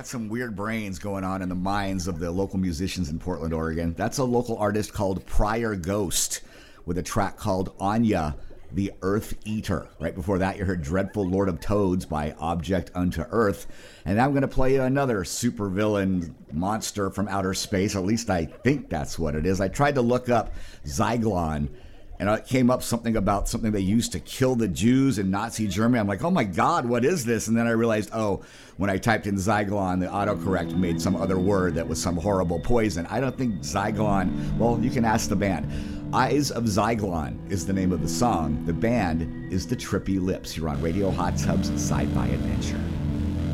got some weird brains going on in the minds of the local musicians in Portland, Oregon. That's a local artist called Prior Ghost with a track called Anya, the Earth Eater. Right before that, you heard Dreadful Lord of Toads by Object Unto Earth. And now I'm going to play you another supervillain monster from outer space. At least I think that's what it is. I tried to look up Zyklon, and it came up something about something they used to kill the Jews in Nazi Germany. I'm like, oh my God, what is this? And then I realized, when I typed in Zyklon, the autocorrect made some other word that was some horrible poison. I don't think Zyklon, well, you can ask the band. Eyes of Zyklon is the name of the song. The band is the Trippy Lips. You're on Radio Hot Tub's Sci-Fi Adventure.